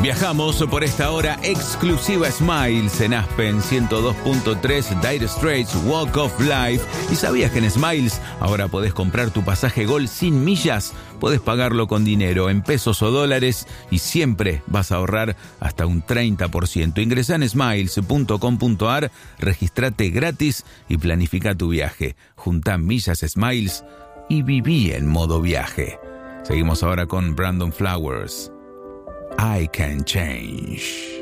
Viajamos por esta hora exclusiva Smiles en Aspen 102.3 Dire Straits Walk of Life. ¿Y sabías que en Smiles ahora podés comprar tu pasaje Gol sin millas? Podés pagarlo con dinero, en pesos o dólares, y siempre vas a ahorrar hasta un 30%. Ingresá en smiles.com.ar, registrate gratis y planifica tu viaje. Juntá millas Smiles y viví en modo viaje. Seguimos ahora con Brandon Flowers. I Can Change.